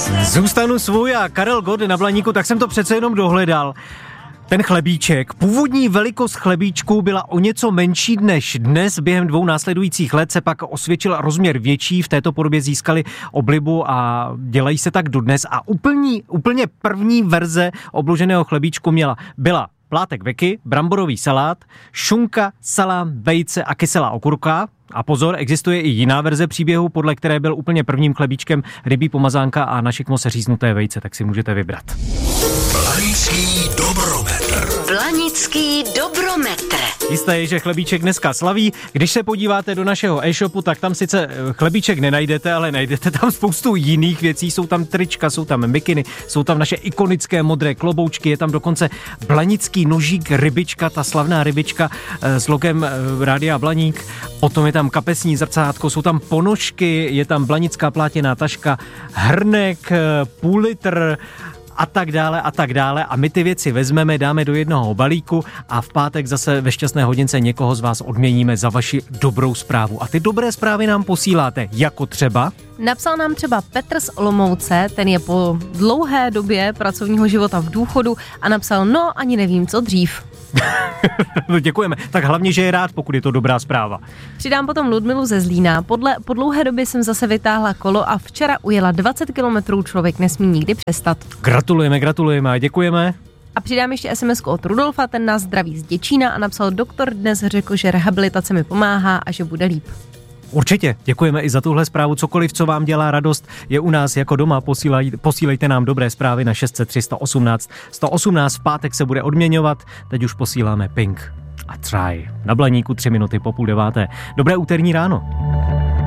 Zůstanu svůj a Karel Gott na Blaníku, tak jsem to přece jenom dohledal. Ten chlebíček, původní velikost chlebíčku byla o něco menší než dnes, během 2 následujících let se pak osvědčil rozměr větší, v této podobě získali oblibu a dělají se tak dodnes a úplně první verze obloženého chlebíčku byla plátek veky, bramborový salát, šunka, salám, vejce a kyselá okurka. A pozor, existuje i jiná verze příběhu, podle které byl úplně prvním chlebíčkem rybí pomazánka a na šikmo seříznuté vejce, tak si můžete vybrat. Blanický dobrometr. Blanický dobrometr. Jisté je, že chlebíček dneska slaví. Když se podíváte do našeho e-shopu, tak tam sice chlebíček nenajdete, ale najdete tam spoustu jiných věcí. Jsou tam trička, jsou tam mikiny, jsou tam naše ikonické modré kloboučky, je tam dokonce blanický nožík, rybička, ta slavná rybička s logem Rádia Blaník. Potom je tam kapesní zrcátko, jsou tam ponožky, je tam blanická plátěná taška, hrnek, půl litr a tak dále. A my ty věci vezmeme, dáme do jednoho balíku a v pátek zase ve šťastné hodince někoho z vás odměníme za vaši dobrou zprávu. A ty dobré zprávy nám posíláte, jako třeba... Napsal nám třeba Petr z Olomouce, ten je po dlouhé době pracovního života v důchodu a napsal, no ani nevím, co dřív. No děkujeme, tak hlavně, že je rád, pokud je to dobrá zpráva. Přidám potom Ludmilu ze Zlína. Po dlouhé době jsem zase vytáhla kolo a včera ujela 20 kilometrů, člověk nesmí nikdy přestat. Gratulujeme a děkujeme. A přidám ještě SMS-ku od Rudolfa, ten nás zdraví z Děčína a napsal, doktor dnes řekl, že rehabilitace mi pomáhá a že bude líp. Určitě, děkujeme i za tuhle zprávu. Cokoliv, co vám dělá radost, je u nás jako doma. Posílejte nám dobré zprávy na 603 118 118. V pátek se bude odměňovat. Teď už posíláme Pink a Try. Na Blaníku 3 minuty po 8:30. Dobré úterní ráno.